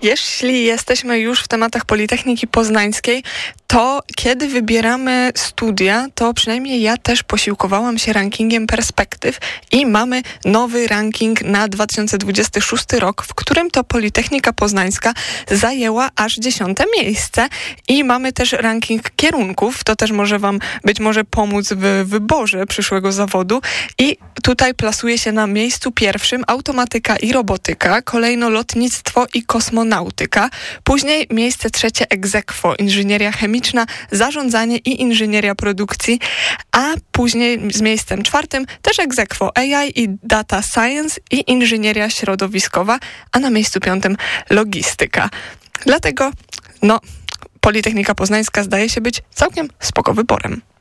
Jeśli jesteśmy już w tematach Politechniki Poznańskiej, to kiedy wybieramy studia, to przynajmniej ja też posiłkowałam się rankingiem perspektyw i mamy nowy ranking na 2026 rok, w którym to Politechnika Poznańska zajęła aż 10. miejsce i mamy też ranking kierunków, to też może wam być może pomóc w wyborze przyszłego zawodu i tutaj plasuje się na miejscu pierwszym automatyka i robotyka, kolejno lotnictwo i kosmonautyka, później miejsce trzecie ex aequo, inżynieria chemiczna, zarządzanie i inżynieria produkcji, a później z miejscem czwartym też ex aequo AI i data science i inżynieria środowiskowa, a na miejscu piątym logistyka. Dlatego, Politechnika Poznańska zdaje się być całkiem spoko wyborem.